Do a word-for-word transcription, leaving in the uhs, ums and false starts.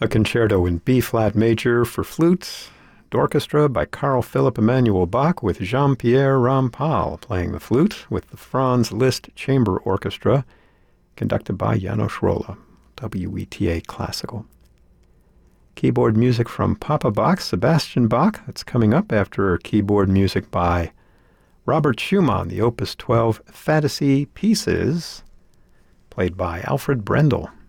A concerto in B-flat major for flute and orchestra by Carl Philipp Emanuel Bach with Jean-Pierre Rampal playing the flute with the Franz Liszt Chamber Orchestra, conducted by Janos Rolla, W E T A Classical. Keyboard music from Papa Bach, Sebastian Bach. That's coming up after keyboard music by Robert Schumann, the Opus twelve Fantasy Pieces, played by Alfred Brendel.